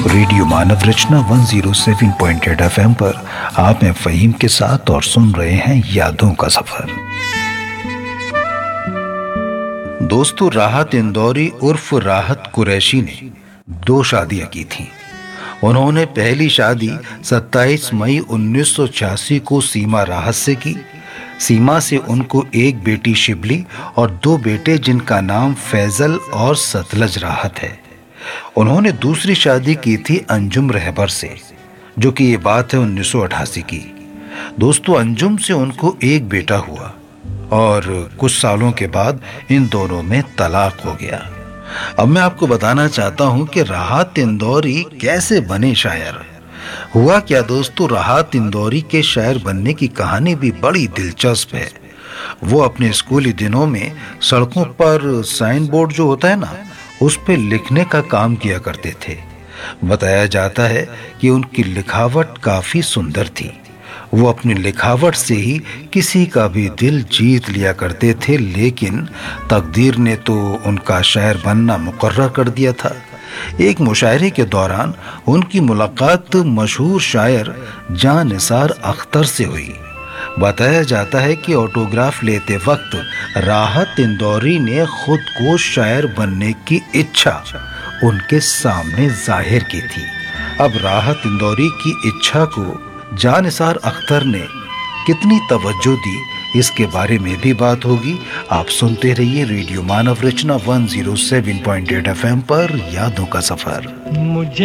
Radio मानव रचना 107.8 FM पर आप हैं फ़हीम के साथ और सुन रहे हैं यादों का सफर। दोस्तों, राहत इंदौरी उर्फ राहत कुरैशी ने 2 शादियां की थीं। उन्होंने पहली शादी 27 मई 1986 को सीमा राहत से की। सीमा से उनको एक बेटी शिबली और 2 बेटे जिनका नाम फैजल और सतलज राहत है। उन्होंने दूसरी शादी की थी अंजुम रहबर से, जो कि ये बात है 1988 की। दोस्तों, अंजुम से उनको एक बेटा हुआ और कुछ सालों के बाद इन दोनों में तलाक हो गया। अब मैं आपको बताना चाहता हूं कि राहत इंदौरी कैसे बने शायर। हुआ क्या दोस्तों, राहत इंदौरी के शायर बनने की कहानी भी बड़ी दिलचस्प है। वो अपने स्कूली दिनों में सड़कों पर साइन बोर्ड जो होता है ना, उस पे लिखने का काम किया करते थे। बताया जाता है कि उनकी लिखावट काफी सुंदर थी। वो अपनी लिखावट से ही किसी का भी दिल जीत लिया करते थे, लेकिन तकदीर ने तो उनका शायर बनना मुकर्रर कर दिया था। एक मुशायरे के दौरान उनकी मुलाकात मशहूर शायर जां निसार अख्तर से हुई। बताया जाता है कि ऑटोग्राफ लेते वक्त राहत इंदौरी ने खुद को शायर बनने की इच्छा उनके सामने जाहिर की थी। अब राहत इंदौरी की इच्छा को जां निसार अख्तर ने कितनी तवज्जो दी, इसके बारे में भी बात होगी। आप सुनते रहिए रेडियो मानव रचना 107.8 FM पर यादों का सफर।